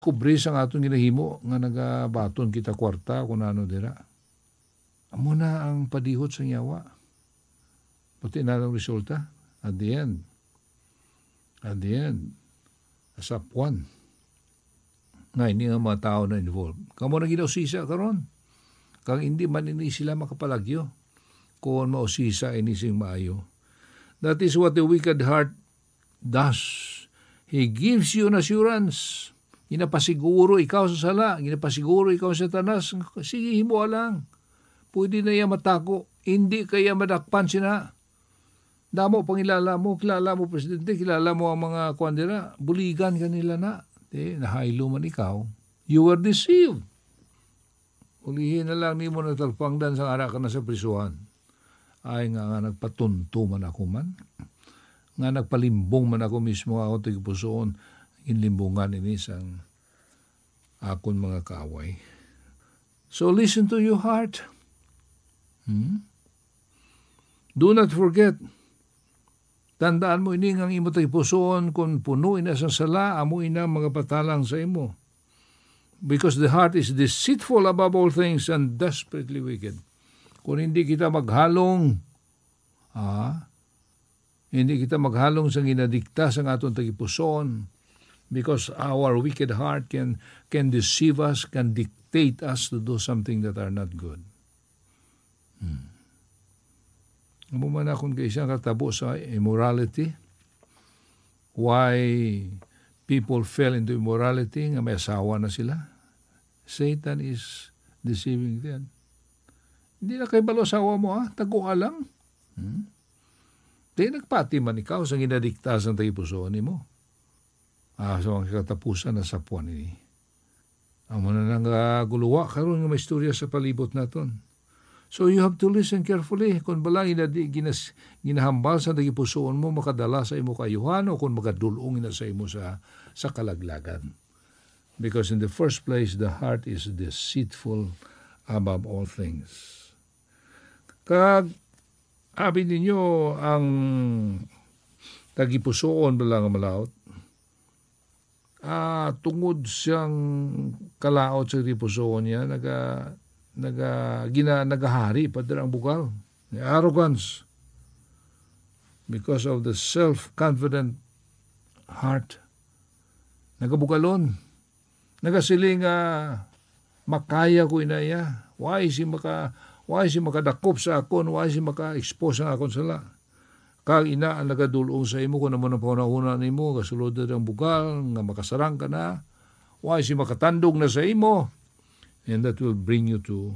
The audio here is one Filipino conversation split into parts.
kubris ang atong ginahimo nga nagabaton kita kwarta kung ano dira. Amo na ang padihot sa yawa. Puti na ang resulta. At the end, asapwan nga ini nga mga tao na involved. Kamo na ginausisa karon. Kang hindi man ini sila makapalagyo kung mausisa ini sing maayo. That is what the wicked heart does. He gives you an assurance. Ginapasiguro ikaw sa sala, ginapasiguro ikaw sa tanas. Sige, himo lang. Pwede na iya matako. Hindi kaya madakpan sina. Damo pangilala mo, presidente, kilala mo ang mga kwandera, buligan kanila na. Nahaylo man ikaw. You were deceived. Ulihin na lang ni mo natalpangdan sa anak ka na sa prisuhan. Ay nga nagpatunto man ako man. Nga nagpalimbong man ako mismo ako tigipusoon. Inlimbungan ini sang akon mga kaaway. So listen to your heart. Do not forget. Tandaan mo ini ang imo tigipusoon kung puno ina sa sala, amo ina mga patalang sa imo. Because the heart is deceitful above all things and desperately wicked. Kung hindi kita maghalong, hindi kita maghalong sa ginadikta sa atong tagipuson, because our wicked heart can deceive us, can dictate us to do something that are not good. Naman akong kaisang katabo sa immorality, why people fell into immorality, nga may asawa na sila. Satan is deceiving them. Hindi na kayo balo asawa mo, tago ka lang. Di nagpati man ikaw sa ginadikta sa tagipusoon mo. So ang katapusan na sapuan ini. Ang mga nang guluwa, karoon nga may istorya sa palibot naton. So you have to listen carefully. Kung balang ginahambal sa tagipusoon mo, makadala sa imo kayuhan o kung makadulong na sa imo sa kalaglagan. Because in the first place, the heart is deceitful above all things. Kag abi ninyo ang tagipusoon balang malaot, tungod siyang kalaot sa tagipusoon niya, nagahari pa din ang bugal. Arrogance. Because of the self-confident heart. Nagabugalon. Nagasiling makaya ko inaya. Why si makadakop sa akon? Why si maka-expose sa akon sala? Kag ina ang nagadulong sa imo kung naman ang panahuna ni mo, kasulod na ang bugal, nga makasarang ka na. Why si makatandog na sa imo? And that will bring you to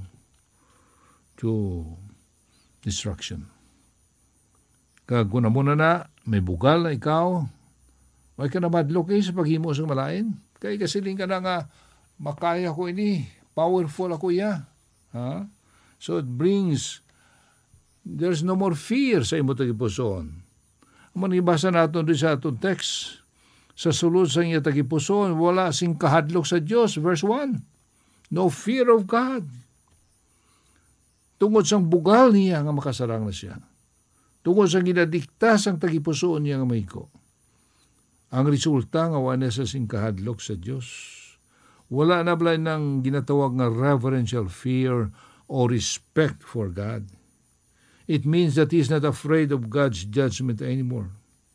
destruction. Kag kung naman na, may bugal na ikaw, may ka na madlok sa paghimo sa malain. Kaya kasiling ka na nga, makaya ko ini, powerful ako ya. So it brings, there's no more fear sa imo tagipuson. Manibasa natin din sa atong text, sa sulod sa iya tagipuson, wala sing kahadlok sa Diyos, verse 1. No fear of God. Tungod sang bugal niya nga makasarang na siya. Tungod sang ginadikta sang tagipusoon niya nga mahiko. Ang resulta nga wala sa sing kahadlok sa Diyos. Wala na balay ng ginatawag nga reverential fear or respect for God. It means that he's not afraid of God's judgment anymore.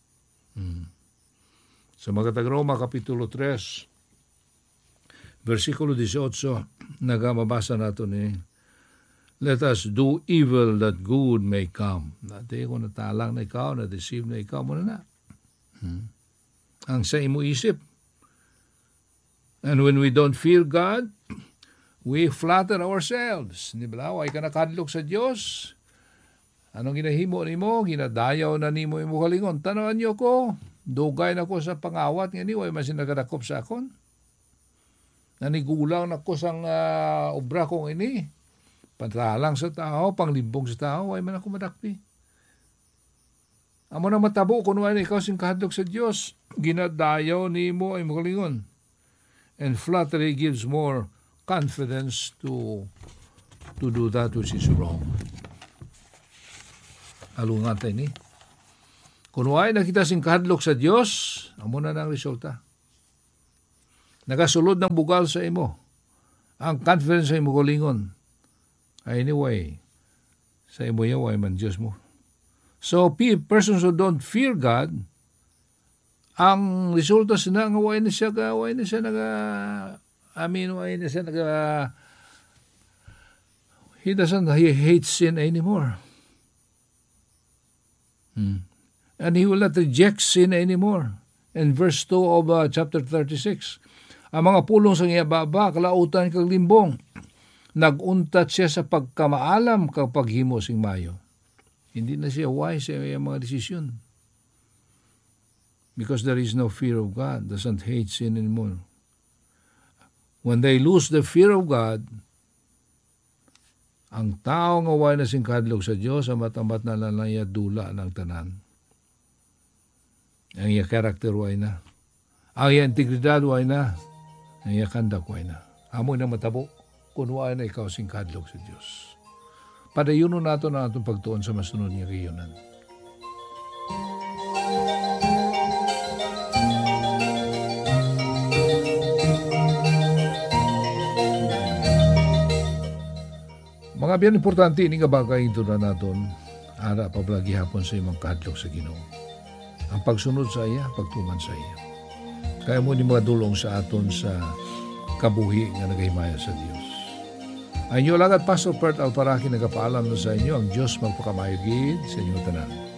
Sa mga Taga-Roma, Kapitulo 3, versikulo 18, nagamabasa nato ni, let us do evil that good may come. Dati kung natalang na ikaw, na-deceive na ikaw, muna na. Ang sa imo isip. And when we don't fear God, we flatter ourselves. Di ba? Way ka nakadlok sa Diyos. Anong ginahimo ni mo? Ginadayaw na ni mo imo kalingon. Tanawan niyo ko, dugay na ko sa pangawat nga ni, way man sinagdakop sa akon. Nanigulang na ko sang obra kong ini. Pantalang sa tao, panglimbong sa tao, ay man ako madakpi. Amo na matabo kung wala ikaw sing kahadlok sa Diyos. Ginadayaw ni mo ay magalingon. And flattery gives more confidence to do that which is wrong. Alungan tayo ni. Kung wala nakita sing kahadlok sa Diyos, amo na ang resulta. nagasulod ng bugal sa imo. Ang confidence sa imo kulingon. Anyway, sa imo yaw ay man Diyos mo. So, persons who don't fear God, ang resulta sina nga way na siya he hates sin anymore. And he will not reject sin anymore. In verse 2 of chapter 36, ang mga pulong sa ngiyababa, kalautan kag limbong, naguntat siya sa pagkamaalam kag paghimo sing mayo. Hindi na siya wise sa mga desisyon. Because there is no fear of God, doesn't hate sin anymore. When they lose the fear of God, ang tao nga way na singkadlog sa Dios, amat-amat na lang iya dula ng tanan. Ang iya karakter way na. Ang iya integridad way na. Ang iya kandak way na. Amoy na matabo kung way na ikaw singkadlog sa Dios. Padayuno nato na atong pagtuon sa masunod nga kayunan. Mga biyan importante, ini nga bagay ito na natin, ara pablagi hapon sa imong kahadlok sa Ginoo. Ang pagsunod sa iya, pagtuman sa iya. Kaya mo ni mga dulong sa aton sa kabuhi nga nagahimaya sa Dios. Ang inyo lang at Pastor Bert Alparaki nagapaalam na sa inyo, ang Diyos magpakamayagid sa inyong tanan.